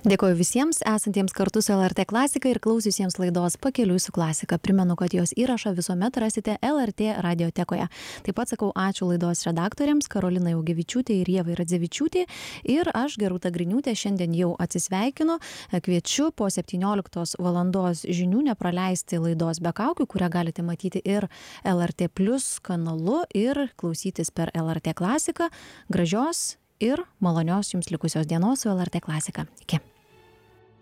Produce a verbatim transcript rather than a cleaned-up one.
Dėkoju visiems esantiems kartu su L R T klasika ir klausiusiems laidos Pakeliui su klasika. Primenu, kad jos įrašą visuomet rasite L R T radiotekoje. Taip pat sakau ačiū laidos redaktoriams Karolinai Augevičiūtei ir Ievai Radzevičiūtei. Ir aš, Gerūta Griniūtė, šiandien jau atsisveikinu. Kviečiu po septynioliktos valandos žinių nepraleisti laidos Be kaukių, kurią galite matyti ir L R T Plus kanalu ir klausytis per L R T klasiką. Gražios ir malonios jums likusios dienos su L R T klasika. Iki.